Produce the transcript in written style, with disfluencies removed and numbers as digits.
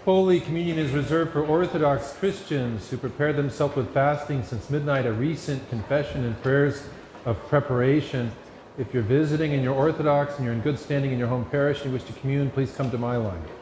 Holy Communion is reserved for Orthodox Christians who prepare themselves with fasting since midnight, a recent confession and prayers of preparation. If you're visiting and you're Orthodox and you're in good standing in your home parish and you wish to commune, please come to my line.